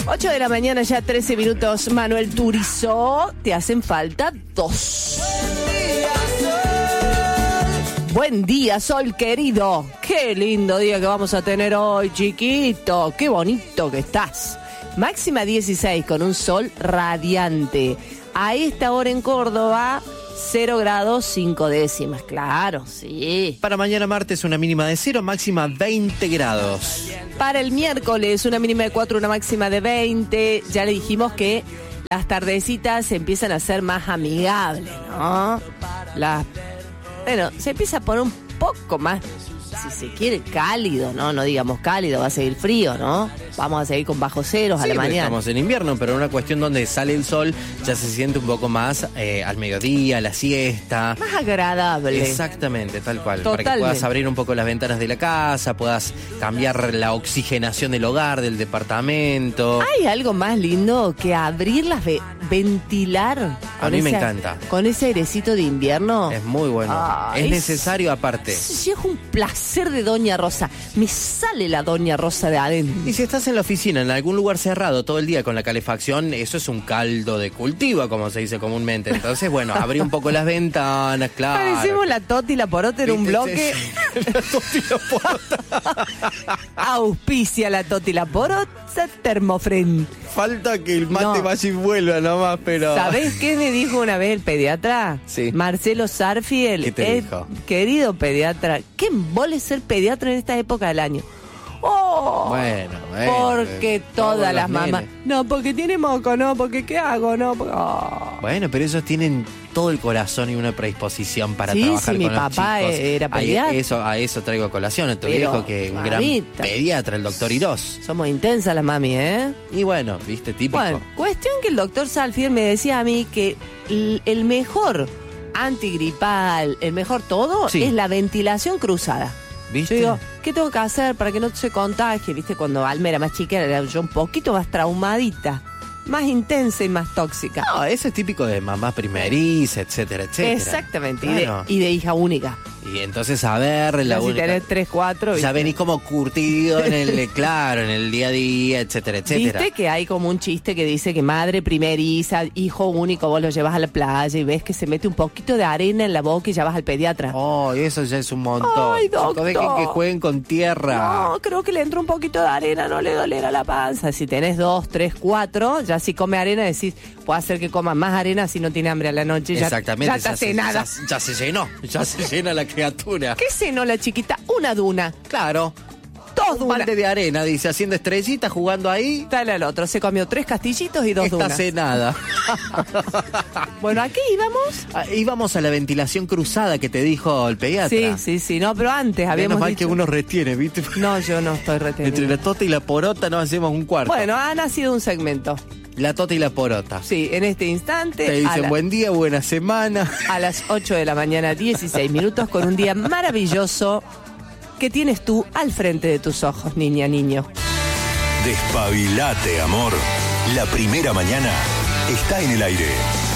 8 de la mañana, ya 13 minutos. Manuel Turizo, te hacen falta 2. Buen día, sol querido. Qué lindo día que vamos a tener hoy, chiquito. Qué bonito que estás. Máxima 16 con un sol radiante. A esta hora en Córdoba, 0 grados 5 décimas. Claro, sí. Para mañana martes una mínima de 0, máxima 20 grados. Para el miércoles una mínima de 4, una máxima de 20. Ya le dijimos que las tardecitas empiezan a ser más amigables, ¿no? Bueno, se empieza a poner un poco más, si se quiere, cálido, ¿no? No digamos cálido, va a seguir frío, ¿no? Vamos a seguir con bajos ceros a la mañana. Estamos en invierno, pero una cuestión donde sale el sol ya se siente un poco más al mediodía, la siesta. Más agradable. Exactamente, tal cual. Totalmente. Para que puedas abrir un poco las ventanas de la casa, puedas cambiar la oxigenación del hogar, del departamento. ¿Hay algo más lindo que abrirlas, ventilar? A mí me encanta. Con ese airecito de invierno. Es muy bueno. Es necesario aparte. Sí, es un placer de Doña Rosa. Me sale la Doña Rosa de adentro. Y si estás en la oficina, en algún lugar cerrado todo el día con la calefacción, eso es un caldo de cultivo, como se dice comúnmente. Entonces, bueno, abrí un poco las ventanas, claro. Parecimos la Toti y la Porota en un bloque. La Toti y la Porota. Auspicia la Toti y la Porota, Termofren. Falta que el mate vaya y vuelva nomás, pero... ¿Sabés qué me dijo una vez el pediatra? Sí. Marcelo Sarfield. ¿Qué te dijo? Querido pediatra, ¿qué embole ser pediatra en esta época del año? Bueno, porque todas las mamás. No, porque tiene moco, no, porque ¿qué hago? No, Bueno, pero ellos tienen todo el corazón y una predisposición para trabajar con los chicos. Sí, mi papá era pediatra. A eso traigo a colación, a tu viejo, que un gran pediatra, el doctor Irós. Somos intensas las mami, ¿eh? Y bueno, viste, típico. Bueno, cuestión que el doctor Salfield me decía a mí que el mejor antigripal, el mejor todo, es la ventilación cruzada. ¿Viste? Yo digo, ¿qué tengo que hacer para que no se contagie? ¿Viste? Cuando Alma era más chica, era yo un poquito más traumadita, más intensa y más tóxica. No, eso es típico de mamá primeriza, etcétera, etcétera. Exactamente, claro. y de hija única. Y entonces, a ver, la única... Si tenés 3, 4... Ya venís como curtido en el, claro, en el día a día, etcétera, etcétera. Viste que hay como un chiste que dice que madre primeriza, hijo único, vos lo llevas a la playa y ves que se mete un poquito de arena en la boca y ya vas al pediatra. Oh, eso ya es un montón. Ay, doctor. Dejen que jueguen con tierra. No, creo que le entra un poquito de arena, no le dolerá la panza. Si tenés 2, 3, 4, ya si come arena decís, puede hacer que coma más arena si no tiene hambre a la noche. Exactamente. Ya está cenada. Ya se llenó, ya se llena la criatura. ¿Qué cenó la chiquita? Una duna. Claro. 2 dunas. Un balde de arena, dice, haciendo estrellitas, jugando ahí. Dale al otro, se comió 3 castillitos y 2 dunas. Está cenada. Bueno, ¿a qué íbamos? Íbamos a la ventilación cruzada que te dijo el pediatra. Sí, no, pero antes habíamos Menos mal dicho... que uno retiene, ¿viste? No, yo no estoy reteniendo. Entre la tota y la porota nos hacemos un cuarto. Bueno, ha nacido un segmento. La tota y la porota. Sí, en este instante... Te dicen buen día, buena semana. A las 8 de la mañana, 16 minutos, con un día maravilloso que tienes tú al frente de tus ojos, niña, niño. Despabilate, amor. La primera mañana está en el aire.